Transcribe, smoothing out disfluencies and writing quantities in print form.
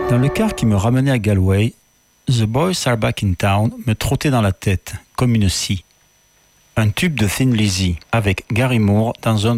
Dans le car qui me ramenait à Galway, The Boys Are Back in Town me trottait dans la tête, comme une scie. Un tube de Thin Lizzy, avec Gary Moore dans un